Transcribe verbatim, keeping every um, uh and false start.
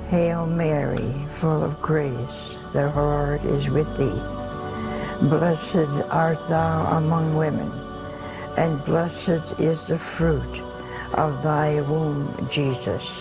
Hail Mary, full of grace, the Lord is with thee. Blessed art thou among women, and blessed is the fruit of thy womb, Jesus.